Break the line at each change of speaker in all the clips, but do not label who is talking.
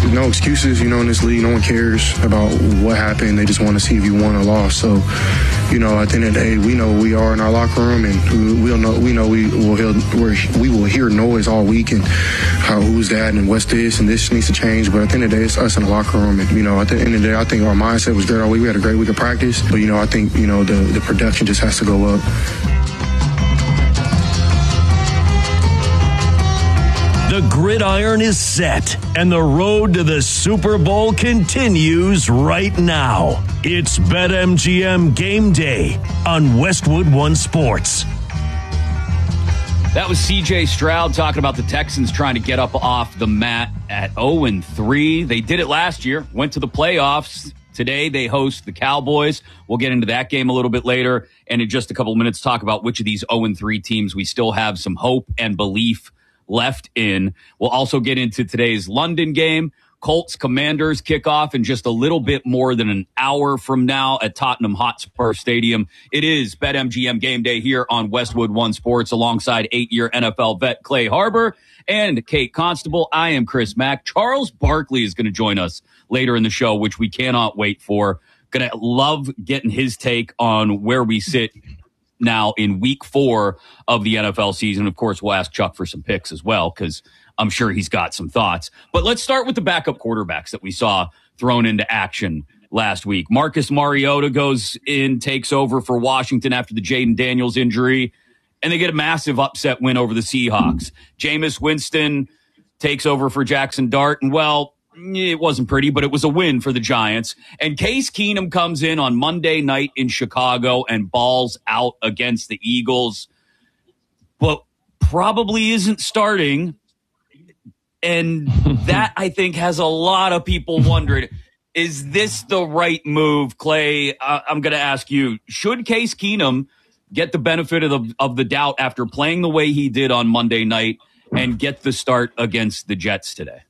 no excuses, in this league. No one cares about what happened. They just want to see if you won or lost. So, at the end of the day, we know we are in our locker room, and we will hear noise all week and how who's that and what's this and this needs to change. But at the end of the day, it's us in the locker room. And, at the end of the day, I think our mindset was good all week. We had a great week of practice. But, I think, the production just has to go up.
The gridiron is set, and the road to the Super Bowl continues right now. It's BetMGM Game Day on Westwood One Sports.
That was C.J. Stroud talking about the Texans trying to get up off the mat at 0-3. They did it last year, went to the playoffs. Today they host the Cowboys. We'll get into that game a little bit later, and in just a couple of minutes talk about which of these 0-3 teams we still have some hope and belief left in. We'll also get into today's London game. Colts Commanders kickoff in just a little bit more than an hour from now at Tottenham Hotspur Stadium. It is BetMGM Game Day here on Westwood One Sports alongside 8-year NFL vet Clay Harbor and Kate Constable. I am Chris Mack. Charles Barkley is going to join us later in the show, which we cannot wait for. Going to love getting his take on where we sit now in week 4 of the NFL season. Of course, we'll ask Chuck for some picks as well, because I'm sure he's got some thoughts. But let's start with the backup quarterbacks that we saw thrown into action last week. Marcus Mariota goes in, takes over for Washington after the Jaden Daniels injury, and they get a massive upset win over the Seahawks. Jameis Winston takes over for Jackson Dart, and well, it wasn't pretty, but it was a win for the Giants. And Case Keenum comes in on Monday night in Chicago and balls out against the Eagles, but probably isn't starting. And that, I think, has a lot of people wondering, is this the right move? Clay, I'm going to ask you, should Case Keenum get the benefit of the doubt after playing the way he did on Monday night and get the start against the Jets today?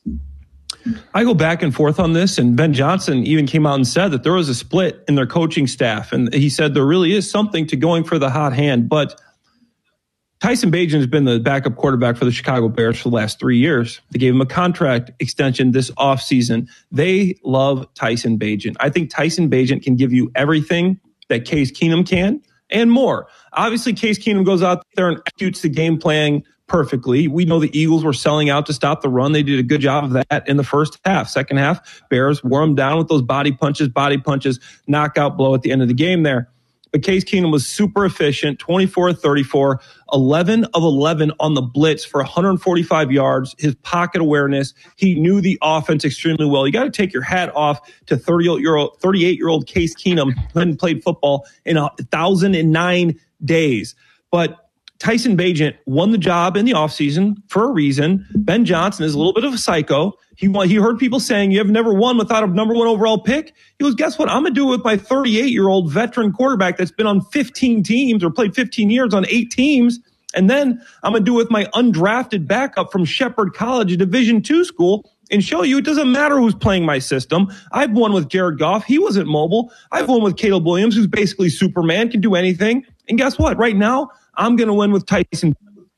I go back and forth on this, and Ben Johnson even came out and said that there was a split in their coaching staff, and he said there really is something to going for the hot hand. But Tyson Bagent has been the backup quarterback for the Chicago Bears for the last 3 years. They gave him a contract extension this offseason. They love Tyson Bagent. I think Tyson Bagent can give you everything that Case Keenum can and more. Obviously, Case Keenum goes out there and executes the game plan perfectly. We know the Eagles were selling out to stop the run. They did a good job of that in the first half. Second half, Bears wore them down with those body punches, knockout blow at the end of the game there. But Case Keenum was super efficient, 24-34, 11 of 11 on the blitz for 145 yards, his pocket awareness. He knew the offense extremely well. You got to take your hat off to 38-year-old Case Keenum, who hadn't played football in 1,009 days. But Tyson Bagent won the job in the offseason for a reason. Ben Johnson is a little bit of a psycho. He heard people saying, you have never won without a number 1 overall pick. He goes, guess what? I'm going to do it with my 38-year-old veteran quarterback that's been on 15 teams or played 15 years on 8 teams. And then I'm going to do it with my undrafted backup from Shepherd College, a Division II school, and show you it doesn't matter who's playing my system. I've won with Jared Goff. He wasn't mobile. I've won with Caleb Williams, who's basically Superman, can do anything. And guess what? Right now, I'm going to win with Tyson.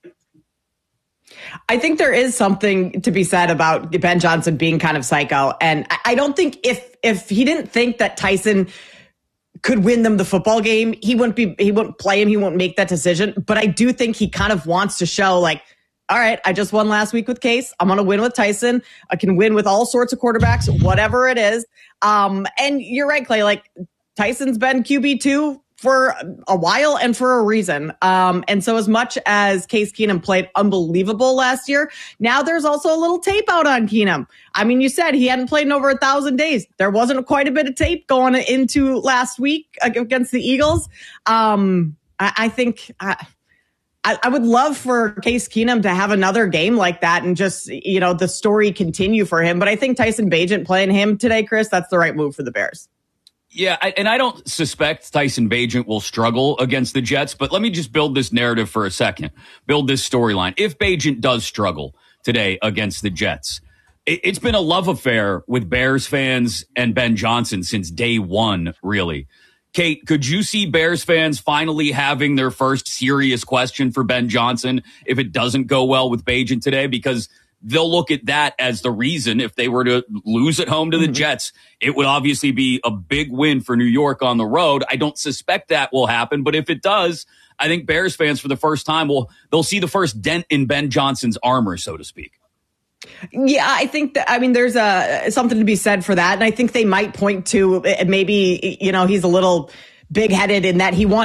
I think there is something to be said about Ben Johnson being kind of psycho. And I don't think if he didn't think that Tyson could win them the football game, he wouldn't play him. He won't make that decision. But I do think he kind of wants to show, like, all right, I just won last week with Case. I'm going to win with Tyson. I can win with all sorts of quarterbacks, whatever it is. And you're right, Clay, like Tyson's been QB2 for a while and for a reason. And so as much as Case Keenum played unbelievable last year, now there's also a little tape out on Keenum. I mean, you said he hadn't played in over 1,000 days. There wasn't quite a bit of tape going into last week against the Eagles. I think I would love for Case Keenum to have another game like that and just, the story continue for him. But I think Tyson Bagent playing him today, Chris, that's the right move for the Bears.
Yeah, and I don't suspect Tyson Bagent will struggle against the Jets, but let me just build this narrative for a second, build this storyline. If Bagent does struggle today against the Jets, it's been a love affair with Bears fans and Ben Johnson since day one, really. Kate, could you see Bears fans finally having their first serious question for Ben Johnson if it doesn't go well with Bagent today? Because they'll look at that as the reason. If they were to lose at home to the Jets, it would obviously be a big win for New York on the road. I don't suspect that will happen, but if it does, I think Bears fans for the first time they'll see the first dent in Ben Johnson's armor, so to speak.
Yeah, I think there's something to be said for that. And I think they might point to maybe, he's a little big-headed in that he won